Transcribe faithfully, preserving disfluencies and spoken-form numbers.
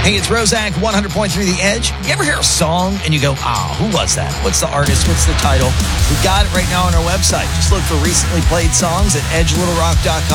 Hey, it's Rozak, one hundred point three The Edge. You ever hear a song and you go, ah, who was that? What's the artist? What's the title? We've got it right now on our website. Just look for recently played songs at edge little rock dot com.